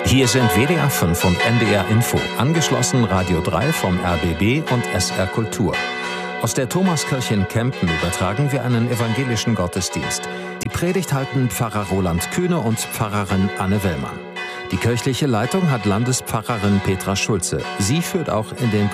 Hier sind WDR 5 und NDR Info, angeschlossen Radio 3 vom RBB und SR Kultur. Aus der Thomaskirche in Kempen übertragen wir einen evangelischen Gottesdienst. Die Predigt halten Pfarrer Roland Kühne und Pfarrerin Anne Wellmann. Die kirchliche Leitung hat Landespfarrerin Petra Schulze. Sie führt auch in den